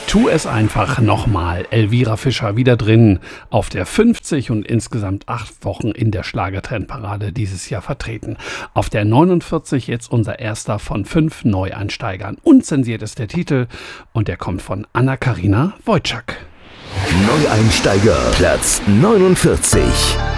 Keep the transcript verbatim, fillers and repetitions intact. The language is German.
Tu es einfach nochmal. Elvira Fischer wieder drin auf der fünfzig und insgesamt acht Wochen in der Schlagertrendparade dieses Jahr vertreten. Auf der neunundvierzig jetzt unser erster von fünf Neueinsteigern. Unzensiert ist der Titel und der kommt von Anna-Karina Wojcik. Neueinsteiger, Platz neunundvierzig.